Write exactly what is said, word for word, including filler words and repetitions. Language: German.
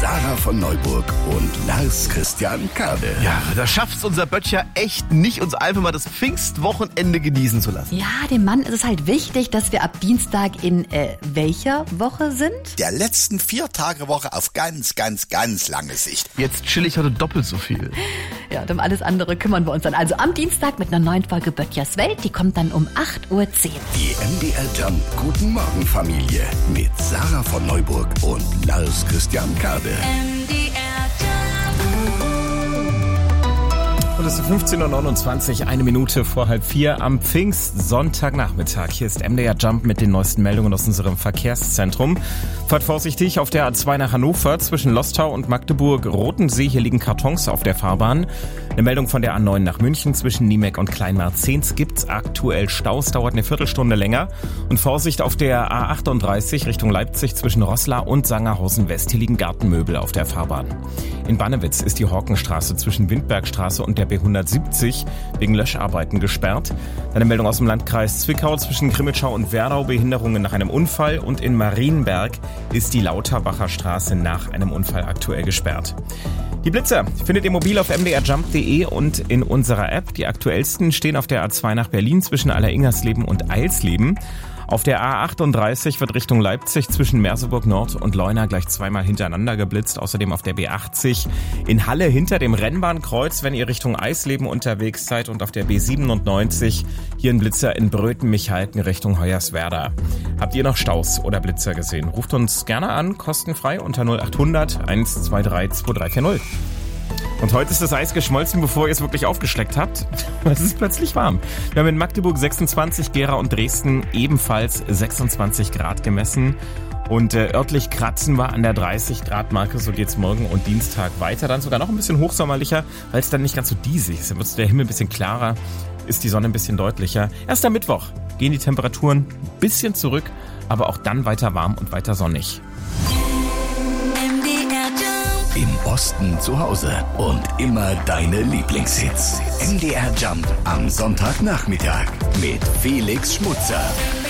Sarah von Neuburg und Lars Christian Kade. Ja, da schafft's unser Böttcher echt nicht, uns einfach mal das Pfingstwochenende genießen zu lassen. Ja, dem Mann ist es halt wichtig, dass wir ab Dienstag in äh, welcher Woche sind? Der letzten vier Tage Woche auf ganz, ganz, ganz lange Sicht. Jetzt chill ich heute doppelt so viel. Ja, und um alles andere kümmern wir uns dann. Also am Dienstag mit einer neuen Folge Böttchers Welt. Die kommt dann um acht Uhr zehn. Die M D R Jump Guten Morgen Familie mit Sarah von Neuburg und Lars Christian Kade. M D R Jump. Und es ist fünfzehn Uhr neunundzwanzig, eine Minute vor halb vier am Pfingstsonntagnachmittag. Hier ist M D R Jump mit den neuesten Meldungen aus unserem Verkehrszentrum. Fahrt vorsichtig auf der A zwei nach Hannover zwischen Lostau und Magdeburg-Rotensee. Hier liegen Kartons auf der Fahrbahn. Eine Meldung von der A neun nach München zwischen Niemek und Kleinmarzens. Gibt's aktuell Staus, dauert eine Viertelstunde länger. Und Vorsicht auf der A achtunddreißig Richtung Leipzig zwischen Roßla und Sangerhausen West. Hier liegen Gartenmöbel auf der Fahrbahn. In Bannewitz ist die Horkenstraße zwischen Windbergstraße und der B hundertsiebzig wegen Löscharbeiten gesperrt. Eine Meldung aus dem Landkreis Zwickau zwischen Grimmitschau und Werdau, Behinderungen nach einem Unfall. Und in Marienberg ist die Lauterbacher Straße nach einem Unfall aktuell gesperrt. Die Blitzer findet ihr mobil auf m d r jump punkt d e und in unserer App. Die aktuellsten stehen auf der A zwei nach Berlin zwischen Alleringersleben und Eilsleben. Auf der A achtunddreißig wird Richtung Leipzig zwischen Merseburg Nord und Leuna gleich zweimal hintereinander geblitzt. Außerdem auf der B achtzig in Halle hinter dem Rennbahnkreuz, wenn ihr Richtung Eisleben unterwegs seid. Und auf der B siebenundneunzig hier ein Blitzer in Bröthen-Michalken Richtung Hoyerswerda. Habt ihr noch Staus oder Blitzer gesehen? Ruft uns gerne an, kostenfrei unter null acht hundert eins zwei drei zwei drei vier null. Und heute ist das Eis geschmolzen, bevor ihr es wirklich aufgeschleckt habt. Es ist plötzlich warm. Wir haben in Magdeburg sechsundzwanzig, Gera und Dresden ebenfalls sechsundzwanzig Grad gemessen. Und äh, örtlich kratzen wir an der dreißig Grad Marke. So geht's morgen und Dienstag weiter. Dann sogar noch ein bisschen hochsommerlicher, weil es dann nicht ganz so diesig ist. Dann wird der Himmel ein bisschen klarer, ist die Sonne ein bisschen deutlicher. Erst am Mittwoch gehen die Temperaturen ein bisschen zurück, aber auch dann weiter warm und weiter sonnig. Im Osten zu Hause und immer deine Lieblingshits. M D R Jump am Sonntagnachmittag mit Felix Schmutzer.